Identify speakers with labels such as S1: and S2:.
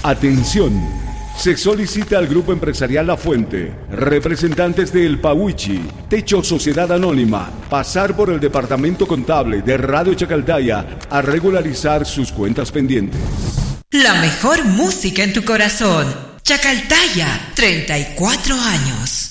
S1: Atención. Se solicita al Grupo Empresarial La Fuente, representantes de El Pahuichi, Techo Sociedad Anónima, pasar por el Departamento Contable de Radio Chacaltaya a regularizar sus cuentas pendientes.
S2: La mejor música en tu corazón. Chacaltaya, 34 años.